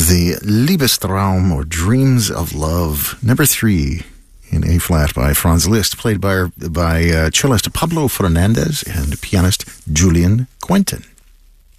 the Liebestraum, or Dreams of Love, number 3 in A-flat by Franz Liszt, played by cellist Pablo Fernandez and pianist Julian Quentin.